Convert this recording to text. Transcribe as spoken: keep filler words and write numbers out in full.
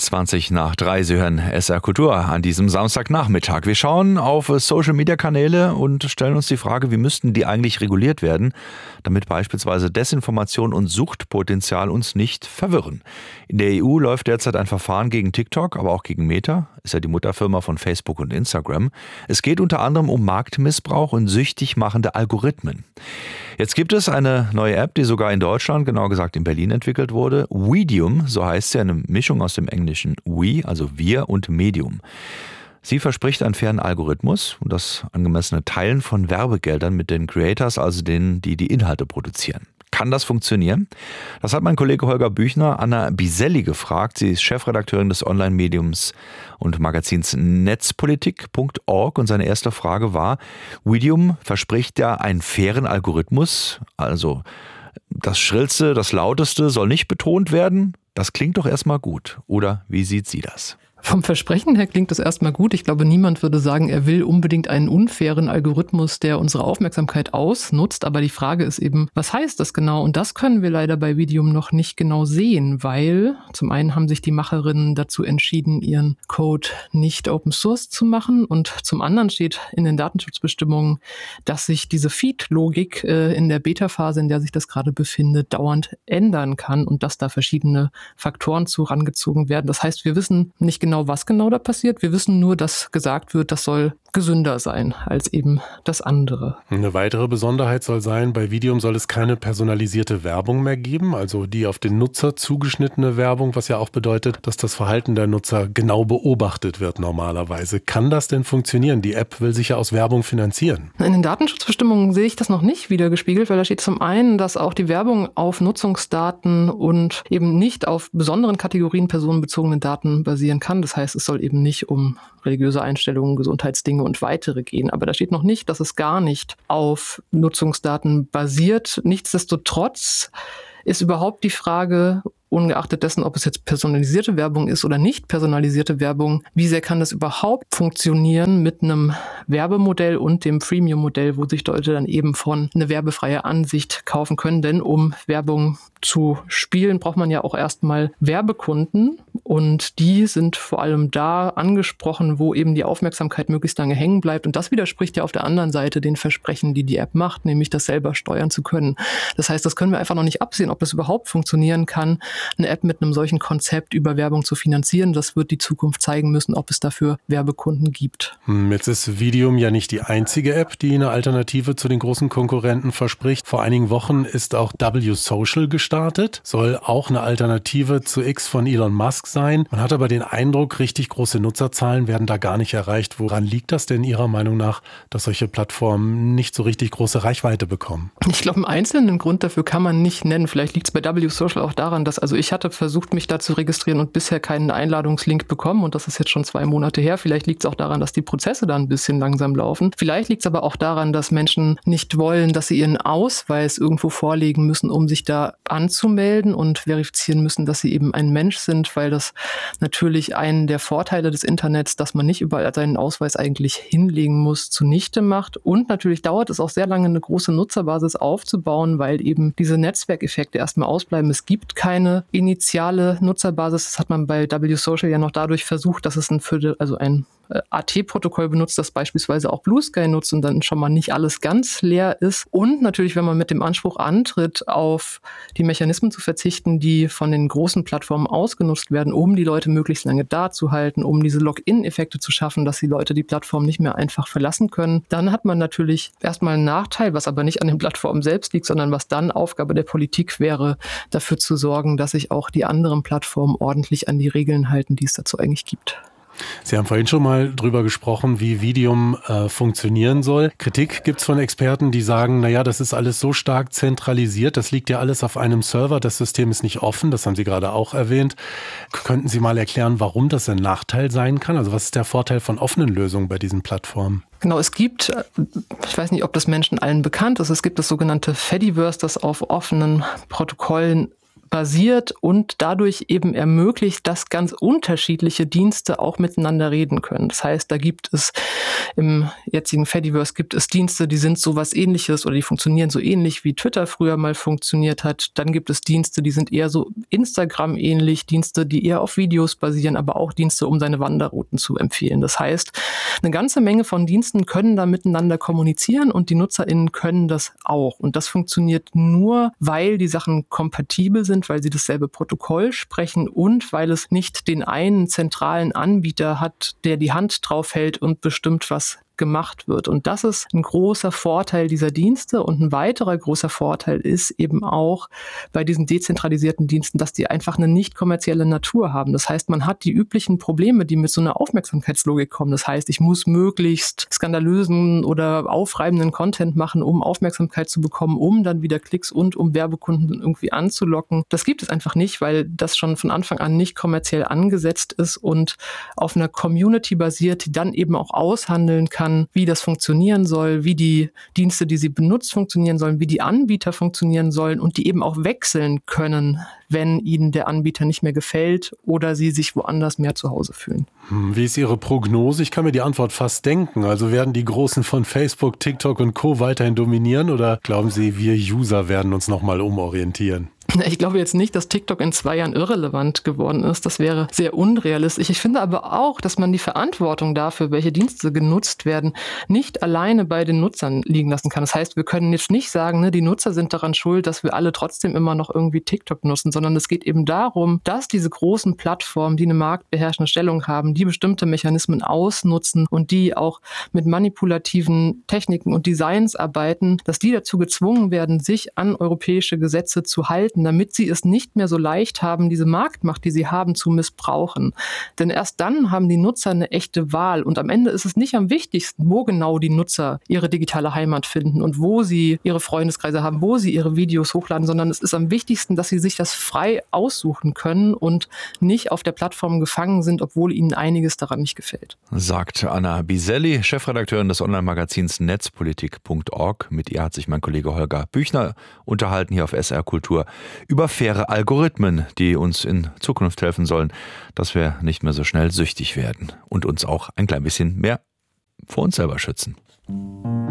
zwanzig nach drei. Sie hören S R Kultur an diesem Samstagnachmittag. Wir schauen auf Social-Media-Kanäle und stellen uns die Frage, wie müssten die eigentlich reguliert werden, damit beispielsweise Desinformation und Suchtpotenzial uns nicht verwirren. In der E U läuft derzeit ein Verfahren gegen TikTok, aber auch gegen Meta, ist ja die Mutterfirma von Facebook und Instagram. Es geht unter anderem um Marktmissbrauch und süchtig machende Algorithmen. Jetzt gibt es eine neue App, die sogar in Deutschland, genauer gesagt in Berlin, entwickelt wurde. Weedium, so heißt sie, eine Mischung aus dem englischen we, also wir, und Medium. Sie verspricht einen fairen Algorithmus und das angemessene Teilen von Werbegeldern mit den Creators, also denen, die die Inhalte produzieren. Kann das funktionieren? Das hat mein Kollege Holger Büchner Anna Biselli gefragt. Sie ist Chefredakteurin des Online-Mediums und Magazins netzpolitik punkt org und seine erste Frage war, Weedium verspricht ja einen fairen Algorithmus, also das Schrillste, das Lauteste soll nicht betont werden. Das klingt doch erstmal gut. Oder wie sieht sie das? Vom Versprechen her klingt das erstmal gut. Ich glaube, niemand würde sagen, er will unbedingt einen unfairen Algorithmus, der unsere Aufmerksamkeit ausnutzt. Aber die Frage ist eben, was heißt das genau? Und das können wir leider bei Weedium noch nicht genau sehen, weil zum einen haben sich die Macherinnen dazu entschieden, ihren Code nicht Open Source zu machen. Und zum anderen steht in den Datenschutzbestimmungen, dass sich diese Feed-Logik äh, in der Beta-Phase, in der sich das gerade befindet, dauernd ändern kann und dass da verschiedene Faktoren zu rangezogen werden. Das heißt, wir wissen nicht genau, Genau, was genau da passiert. Wir wissen nur, dass gesagt wird, das soll gesünder sein als eben das andere. Eine weitere Besonderheit soll sein, bei Weedium soll es keine personalisierte Werbung mehr geben, also die auf den Nutzer zugeschnittene Werbung, was ja auch bedeutet, dass das Verhalten der Nutzer genau beobachtet wird normalerweise. Kann das denn funktionieren? Die App will sich ja aus Werbung finanzieren. In den Datenschutzbestimmungen sehe ich das noch nicht wiedergespiegelt, weil da steht zum einen, dass auch die Werbung auf Nutzungsdaten und eben nicht auf besonderen Kategorien personenbezogenen Daten basieren kann. Das heißt, es soll eben nicht um religiöse Einstellungen, Gesundheitsdinge und weitere gehen. Aber da steht noch nicht, dass es gar nicht auf Nutzungsdaten basiert. Nichtsdestotrotz ist überhaupt die Frage, ungeachtet dessen, ob es jetzt personalisierte Werbung ist oder nicht personalisierte Werbung, wie sehr kann das überhaupt funktionieren mit einem Werbemodell und dem Freemium-Modell, wo sich Leute dann eben von eine werbefreie Ansicht kaufen können. Denn um Werbung zu spielen, braucht man ja auch erstmal Werbekunden und die sind vor allem da angesprochen, wo eben die Aufmerksamkeit möglichst lange hängen bleibt. Und das widerspricht ja auf der anderen Seite den Versprechen, die die App macht, nämlich das selber steuern zu können. Das heißt, das können wir einfach noch nicht absehen, ob das überhaupt funktionieren kann, eine App mit einem solchen Konzept über Werbung zu finanzieren. Das wird die Zukunft zeigen müssen, ob es dafür Werbekunden gibt. Jetzt ist Weedium ja nicht die einzige App, die eine Alternative zu den großen Konkurrenten verspricht. Vor einigen Wochen ist auch W Social gestartet, soll auch eine Alternative zu X von Elon Musk sein. Man hat aber den Eindruck, richtig große Nutzerzahlen werden da gar nicht erreicht. Woran liegt das denn Ihrer Meinung nach, dass solche Plattformen nicht so richtig große Reichweite bekommen? Ich glaube, einen einzelnen Grund dafür kann man nicht nennen. Vielleicht liegt es bei W Social auch daran, dass also ich hatte versucht, mich da zu registrieren und bisher keinen Einladungslink bekommen und das ist jetzt schon zwei Monate her. Vielleicht liegt es auch daran, dass die Prozesse da ein bisschen langsam laufen. Vielleicht liegt es aber auch daran, dass Menschen nicht wollen, dass sie ihren Ausweis irgendwo vorlegen müssen, um sich da anzumelden und verifizieren müssen, dass sie eben ein Mensch sind, weil das natürlich einen der Vorteile des Internets, dass man nicht überall seinen Ausweis eigentlich hinlegen muss, zunichte macht. Und natürlich dauert es auch sehr lange, eine große Nutzerbasis aufzubauen, weil eben diese Netzwerkeffekte erstmal ausbleiben. Es gibt keine initiale Nutzerbasis. Das hat man bei W Social ja noch dadurch versucht, dass es ein, also ein A T-Protokoll benutzt, das beispielsweise auch Blue Sky nutzt und dann schon mal nicht alles ganz leer ist. Und natürlich, wenn man mit dem Anspruch antritt, auf die Mechanismen zu verzichten, die von den großen Plattformen ausgenutzt werden, um die Leute möglichst lange da zu halten, um diese Login-Effekte zu schaffen, dass die Leute die Plattform nicht mehr einfach verlassen können, dann hat man natürlich erstmal einen Nachteil, was aber nicht an den Plattformen selbst liegt, sondern was dann Aufgabe der Politik wäre, dafür zu sorgen, dass sich auch die anderen Plattformen ordentlich an die Regeln halten, die es dazu eigentlich gibt. Sie haben vorhin schon mal drüber gesprochen, wie Weedium äh, funktionieren soll. Kritik gibt es von Experten, die sagen, naja, das ist alles so stark zentralisiert, das liegt ja alles auf einem Server, das System ist nicht offen, das haben Sie gerade auch erwähnt. Könnten Sie mal erklären, warum das ein Nachteil sein kann? Also was ist der Vorteil von offenen Lösungen bei diesen Plattformen? Genau, es gibt, ich weiß nicht, ob das Menschen allen bekannt ist, es gibt das sogenannte Fediverse, das auf offenen Protokollen basiert und dadurch eben ermöglicht, dass ganz unterschiedliche Dienste auch miteinander reden können. Das heißt, da gibt es im jetzigen Fediverse gibt es Dienste, die sind sowas Ähnliches oder die funktionieren so ähnlich wie Twitter früher mal funktioniert hat. Dann gibt es Dienste, die sind eher so Instagram ähnlich, Dienste, die eher auf Videos basieren, aber auch Dienste, um seine Wanderrouten zu empfehlen. Das heißt, eine ganze Menge von Diensten können da miteinander kommunizieren und die NutzerInnen können das auch. Und das funktioniert nur, weil die Sachen kompatibel sind, weil sie dasselbe Protokoll sprechen und weil es nicht den einen zentralen Anbieter hat, der die Hand drauf hält und bestimmt, was gemacht wird. Und das ist ein großer Vorteil dieser Dienste. Und ein weiterer großer Vorteil ist eben auch bei diesen dezentralisierten Diensten, dass die einfach eine nicht kommerzielle Natur haben. Das heißt, man hat die üblichen Probleme, die mit so einer Aufmerksamkeitslogik kommen. Das heißt, ich muss möglichst skandalösen oder aufreibenden Content machen, um Aufmerksamkeit zu bekommen, um dann wieder Klicks und um Werbekunden irgendwie anzulocken. Das gibt es einfach nicht, weil das schon von Anfang an nicht kommerziell angesetzt ist und auf einer Community basiert, die dann eben auch aushandeln kann, wie das funktionieren soll, wie die Dienste, die sie benutzt, funktionieren sollen, wie die Anbieter funktionieren sollen und die eben auch wechseln können, wenn ihnen der Anbieter nicht mehr gefällt oder sie sich woanders mehr zu Hause fühlen. Wie ist Ihre Prognose? Ich kann mir die Antwort fast denken. Also werden die Großen von Facebook, TikTok und Co. weiterhin dominieren oder glauben Sie, wir User werden uns nochmal umorientieren? Ich glaube jetzt nicht, dass TikTok in zwei Jahren irrelevant geworden ist. Das wäre sehr unrealistisch. Ich finde aber auch, dass man die Verantwortung dafür, welche Dienste genutzt werden, nicht alleine bei den Nutzern liegen lassen kann. Das heißt, wir können jetzt nicht sagen, ne, die Nutzer sind daran schuld, dass wir alle trotzdem immer noch irgendwie TikTok nutzen, sondern es geht eben darum, dass diese großen Plattformen, die eine marktbeherrschende Stellung haben, die bestimmte Mechanismen ausnutzen und die auch mit manipulativen Techniken und Designs arbeiten, dass die dazu gezwungen werden, sich an europäische Gesetze zu halten, damit sie es nicht mehr so leicht haben, diese Marktmacht, die sie haben, zu missbrauchen. Denn erst dann haben die Nutzer eine echte Wahl. Und am Ende ist es nicht am wichtigsten, wo genau die Nutzer ihre digitale Heimat finden und wo sie ihre Freundeskreise haben, wo sie ihre Videos hochladen, sondern es ist am wichtigsten, dass sie sich das frei aussuchen können und nicht auf der Plattform gefangen sind, obwohl ihnen einiges daran nicht gefällt. Sagt Anna Biselli, Chefredakteurin des Online-Magazins netzpolitik punkt org. Mit ihr hat sich mein Kollege Holger Büchner unterhalten hier auf S R Kultur über faire Algorithmen, die uns in Zukunft helfen sollen, dass wir nicht mehr so schnell süchtig werden und uns auch ein klein bisschen mehr vor uns selber schützen.